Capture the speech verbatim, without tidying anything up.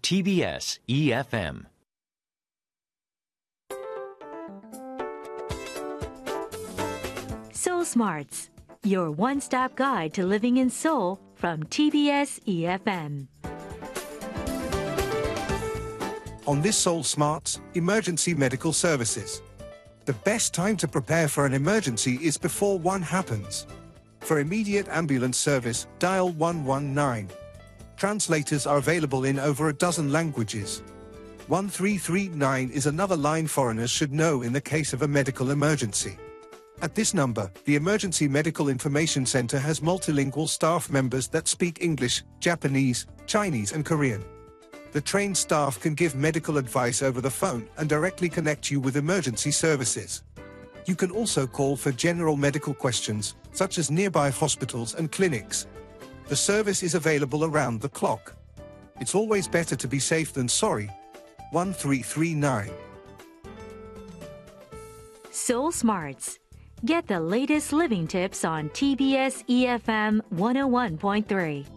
T B S E F M. Seoul Smarts, your one-stop guide to living in Seoul from T B S E F M. On this Seoul Smarts, emergency medical services. The best time to prepare for an emergency is before one happens. For immediate ambulance service, dial one one nine. Translators are available in over a dozen languages. one three three nine is another line foreigners should know in the case of a medical emergency. At this number, the Emergency Medical Information Center has multilingual staff members that speak English, Japanese, Chinese and Korean. The trained staff can give medical advice over the phone and directly connect you with emergency services. You can also call for general medical questions, such as nearby hospitals and clinics. The service is available around the clock. It's always better to be safe than sorry. one three three nine. Seoul Smarts. Get the latest living tips on T B S E F M one oh one point three.